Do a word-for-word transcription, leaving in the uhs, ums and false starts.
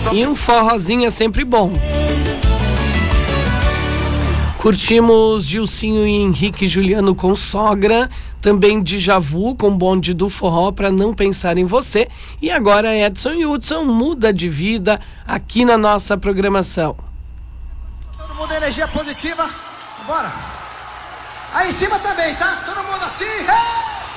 E um forrozinho é sempre bom. Curtimos Dilcinho e Henrique Juliano com Sogra, também Dja Vu com Bonde do Forró, Pra Não Pensar em Você. E agora Edson e Hudson, Muda de Vida, aqui na nossa programação. Todo mundo energia positiva, bora. Aí em cima também, tá? Todo mundo assim, hey!